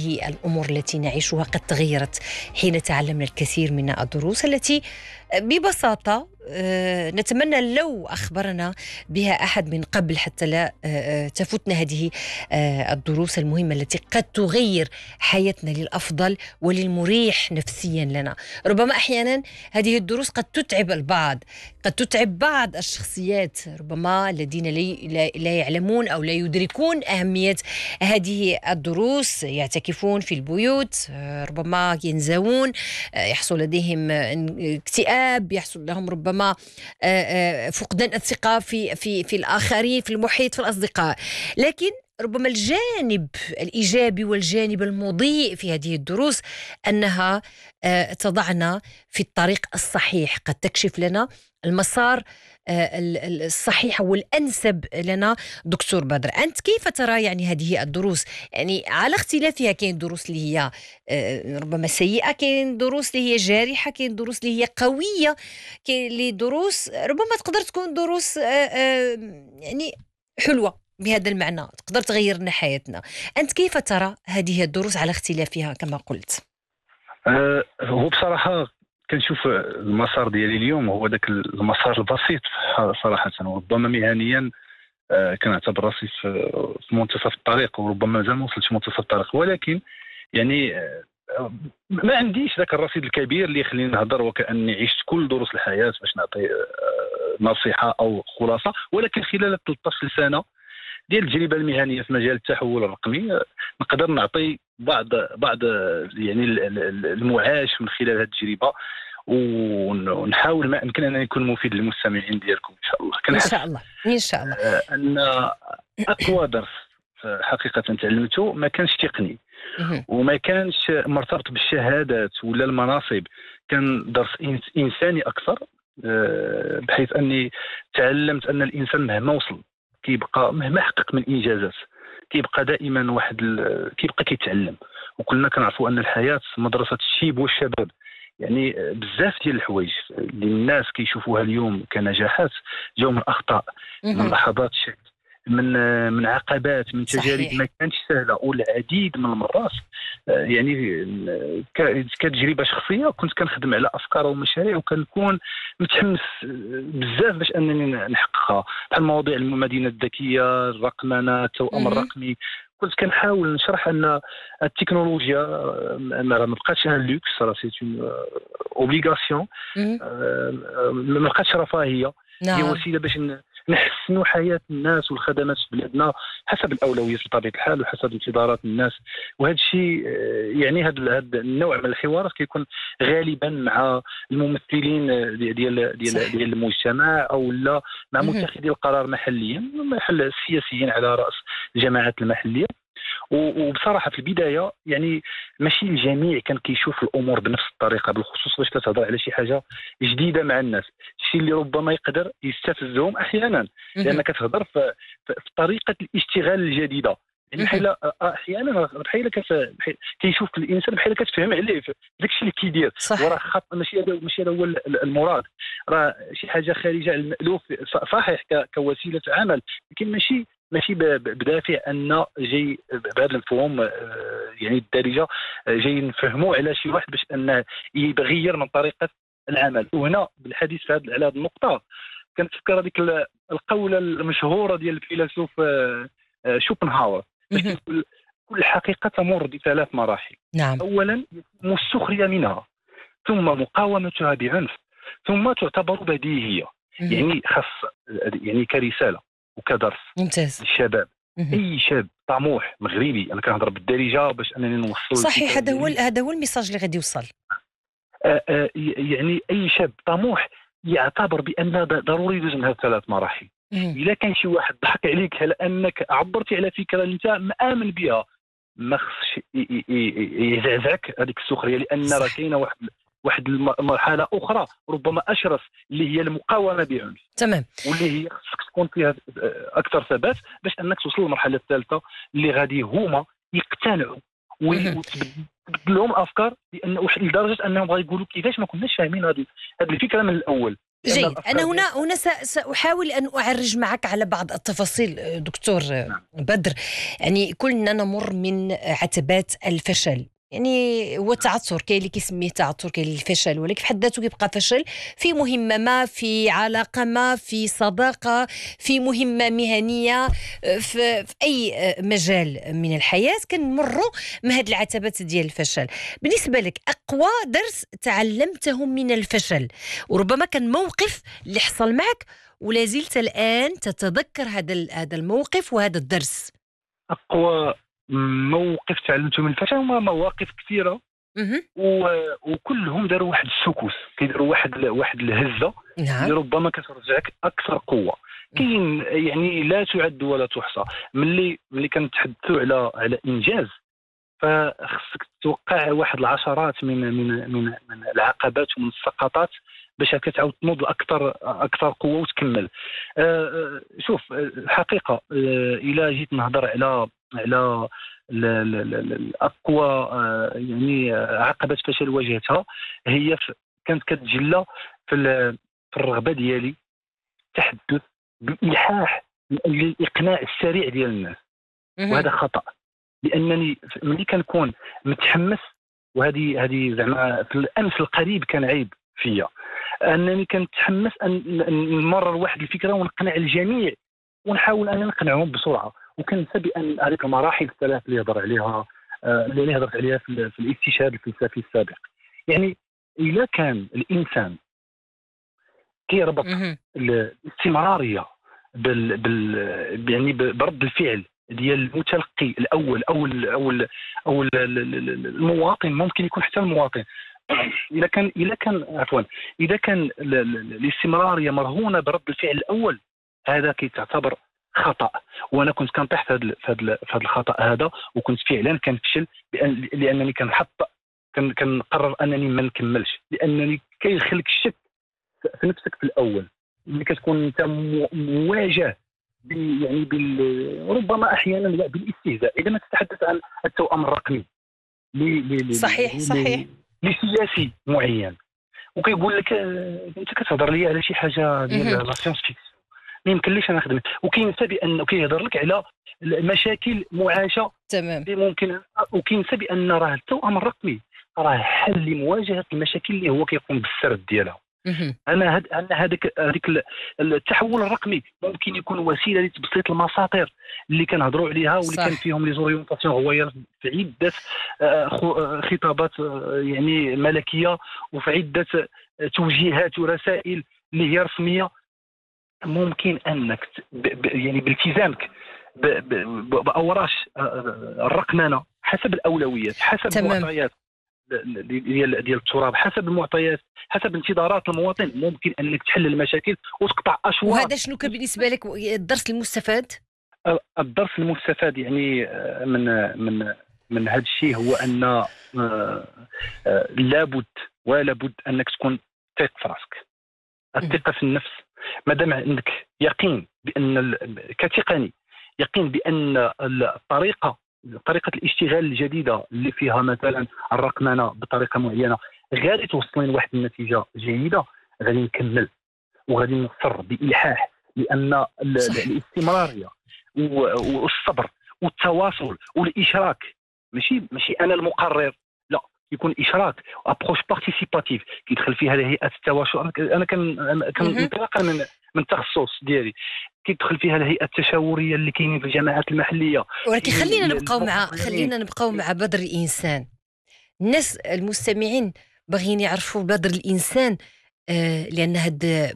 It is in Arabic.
هذه الأمور التي نعيشها قد تغيرت حين تعلمنا الكثير من الدروس التي ببساطة نتمنى لو أخبرنا بها أحد من قبل حتى لا تفوتنا هذه الدروس المهمة التي قد تغير حياتنا للأفضل وللمريح نفسيا لنا. ربما أحيانا هذه الدروس قد تتعب البعض، قد تتعب بعض الشخصيات ربما الذين لا يعلمون أو لا يدركون أهمية هذه الدروس، يعتكفون في البيوت، ربما ينزوون، يحصل لديهم اكتئاب، يحصل لهم ربما فقدان الثقة في الآخرين، في المحيط، في الأصدقاء. لكن ربما الجانب الإيجابي والجانب المضيء في هذه الدروس أنها تضعنا في الطريق الصحيح، قد تكشف لنا المسار الصحيح والأنسب لنا. دكتور بدر، أنت كيف ترى يعني هذه الدروس؟ يعني على اختلافها، كاين دروس اللي هي ربما سيئة، كاين دروس اللي هي جارحة، كاين دروس اللي هي قوية، كاين اللي دروس ربما تقدر تكون دروس يعني حلوة بهذا المعنى، تقدر تغير لنا حياتنا. أنت كيف ترى هذه الدروس على اختلافها كما قلت؟ هو بصراحة كنشوف المسار ديالي اليوم هو ذاك المسار البسيط صراحة، وربما مهنيا كنعتبر راسي في منتصف الطريق، وربما مازال ما وصلتش منتصف الطريق، ولكن يعني ما عنديش ذاك الرصيد الكبير اللي يخليني نهضر وكأني عشت كل دروس الحياة باش نعطي نصيحة أو خلاصة. ولكن خلال 13 سنة ديال التجربة المهنية في مجال التحول الرقمي نقدر نعطي بعض يعني المعاش من خلال هذه التجربة، ونحاول ما أمكن أن يكون مفيد للمستمعين ديالكم إن شاء الله. إن شاء الله إن شاء الله. أن أقوى درس حقيقة تعلمته ما كانش تقني وما كانش مرتبط بالشهادات ولا المناصب، كان درس إنساني أكثر، بحيث أني تعلمت أن الإنسان مهما وصل كيبقى، مهما حقق من إنجازات، كيبقى دائما كيبقى كيتعلم. وكلنا كنعرفوا أن الحياة مدرسة الشيب والشباب، يعني بزاف ديال الحوايج اللي الناس كيشوفوها اليوم كنجاحات جاو من أخطاء، من لحظات شك، من عقبات، من تجارب ما كانتش سهله. والعديد من المرات يعني كتجربه شخصيه كنت كنخدم على افكار ومشاريع وكنكون متحمس بزاف باش انني نحققها، بحال مواضيع المدينه الذكيه، الرقمنه، التوأم الرقمي. كنت كنحاول نشرح ان التكنولوجيا ما بقاتش ان لوكس، راه سي اون اوبليغاسيون، ما بقاتش رفاهيه، هي وسيله باش نحسنوا حياة الناس والخدمات في بلادنا حسب الأولويات بطبيعة الحال وحسب انتظارات الناس. وهذا الشيء يعني هذا النوع من الحوارات كيكون غالبا مع الممثلين ديال المجتمع أو لا مع متخذي القرار محليا، السياسيين على رأس الجماعات المحلية. وبصراحه في البدايه يعني ماشي الجميع كان كيشوف الامور بنفس الطريقه، بالخصوص باش كتهضر على شي حاجه جديده مع الناس، الشيء اللي ربما يقدر يستفزهم احيانا، لان كتهضر في طريقه الاشتغال الجديده. يعني بحال احيانا كيشوف الانسان بحال كتفهم عليه داك الشيء اللي كيدير، وراه خاطئ، ماشي هذا هو المراد، راه شي حاجه خارجه على المألوف صحيح كوسيله عمل، لكن ماشي بدافع ان جاي بهذا المفهوم يعني الدارجه جاي نفهموا على شي واحد باش انه يغير من طريقه العمل. وهنا بالحديث على هذه النقطه كنتفكر هذيك القوله المشهوره ديال الفيلسوف شوبنهاور، باش كيقول كل حقيقه تمر بثلاث مراحل. نعم. اولا يتم السخريه منها، ثم مقاومتها بعنف، ثم تعتبر بديهيه. يعني خاص يعني كرساله وكدرس ممتاز للشباب، اي شاب طموح مغربي، انا كنهضر بالدارجه باش انني نوصل صحيح، هذا هو الميساج اللي غادي يوصل. يعني اي شاب طموح يعتبر بان ضروري يدوز من هذه الثلاث مراحل. الا كان شي واحد ضحك عليك على انك عبرتي على فكره اللي انت مآمن بها، ما خصش يزعزعك هذيك السخريه، لان راه كاينه واحد المرحله اخرى ربما اشرس اللي هي المقاومه بعنف. تمام. واللي هي خصك تكون فيها اكثر ثبات باش انك توصل للمرحله الثالثه اللي غادي هما يقتنعوا وتبدل لهم الافكار، لان لدرجه انهم بغا يقولوا كيفاش ما كناش فاهمين هذه الفكره من الاول. جيد. أنا هنا سأحاول أن أعرج معك على بعض التفاصيل دكتور بدر. يعني كلنا نمر من عتبات الفشل، يعني هو تعثر، كاين اللي كيسميه تعثر، كاين الفشل، ولكن في حد ذاته كيبقى فشل في مهمة ما، في علاقة ما، في صداقة، في مهمة مهنية، في أي مجال من الحياة كنمروا من هذه العتبات ديال الفشل. بالنسبة لك أقوى درس تعلمته من الفشل، وربما كان موقف اللي حصل معك ولا زلت الآن تتذكر هذا الموقف وهذا الدرس؟ اقوى موقف تعلمته من الفشل هما مواقف كثيره، وكلهم داروا واحد السكوس، كيديروا واحد الهزه اللي ربما كترجعك اكثر قوه. كاين يعني لا تعد ولا تحصى. ملي كنتحدثوا على انجاز، فخصك توقع واحد العشرات من العقبات ومن السقطات باش كتعاود تنوض اكثر قوه وتكمل. شوف الحقيقه، الا جيت نهضر على الاقوى يعني عقبات فشل واجهتها، هي كانت كتجلى في الرغبه ديالي التحدث بالالحاح للاقناع السريع ديال الناس، وهذا خطا. لانني ملي كنكون متحمس، وهذه زعما في الامس القريب كان عيب فيا، انني كنتحمس ان نمرر واحد الفكره ونقنع الجميع ونحاول ان نقنعهم بسرعه، وكننسى بان هذيك المراحل الثلاث اللي هضرت عليها في الاستشهاد الفلسفي السابق. يعني اذا كان الانسان كيربط الاستمراريه يعني برد الفعل ديال المتلقي الاول او المواطن، ممكن يكون حتى المواطن، اذا كان الاستمراريه مرهونه برد الفعل الاول، هذا كيتعتبر خطا. وانا كنت كنطيح في هذا الخطا هذا، وكنت فعلا كنفشل لانني كنقرر انني ما نكملش، لانني كيخليك الشك في نفسك في الاول، ملي كتكون انت مواجه يعني ربما احيانا بالاستهزاء. اذا ما تتحدث عن التوأم الرقمي صحيح لسياسي معين، وكيقول لك انت كتهضر لي على شي حاجه ديال لا سيونس فيكسيون، ما يمكنليش انا نخدم، وكينسى بانه كيهضر لك على مشاكل معاشه تمام ممكن، وكينسى بان راه التوأم الرقمي راه حل لمواجهه المشاكل اللي هو كيقوم بالسرد ديالها. انا هذيك التحول الرقمي ممكن يكون وسيله لتبسيط المساطر اللي كنهضروا عليها، واللي كان فيهم لي زوريونطاسيون غوير في عده خطابات يعني ملكيه، وفي عده توجيهات ورسائل اللي هي رسميه. ممكن انك يعني بالتزامك باوراش الرقمنه حسب الاولويات، حسب المعطيات ديال التراب، حسب المعطيات، حسب انتظارات المواطن، ممكن انك تحل المشاكل وتقطع اشواط. وهذا شنو كان بالنسبه لك الدرس المستفاد؟ الدرس المستفاد يعني من هذا الشيء هو ان لابد انك تكون ثق في راسك. الثقه في النفس، ما دام عندك يقين بان كتقني يقين بان طريقة الاشتغال الجديدة اللي فيها مثلا الرقمنة بطريقة معينة غادي توصلني لواحد النتيجة جيدة، غادي نكمل وغادي نصر بإلحاح، لأن الاستمرارية والصبر والتواصل والإشراك ماشي أنا المقرر، لا، يكون إشراك أبروش بارتيسيباتيف كيدخل فيها هيئة التواصل. أنا انطلاقا من التخصص ديالي كيدخل فيها الهيئه التشاوريه اللي كاينين في الجامعات المحليه. ولكن خلينا نبقاو مع بدر الانسان. الناس المستمعين باغيين يعرفوا بدر الانسان، لان هاد